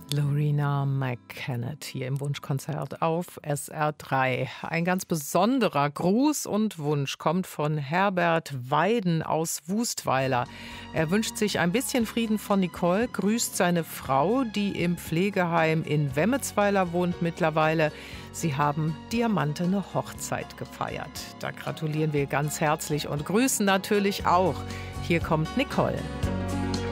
Loreena McKennitt hier im Wunschkonzert auf SR3. Ein ganz besonderer Gruß und Wunsch kommt von Herbert Weiden aus Wustweiler. Er wünscht sich ein bisschen Frieden von Nicole, grüßt seine Frau, die im Pflegeheim in Wemmetsweiler wohnt mittlerweile. Sie haben diamantene Hochzeit gefeiert. Da gratulieren wir ganz herzlich und grüßen natürlich auch. Hier kommt Nicole.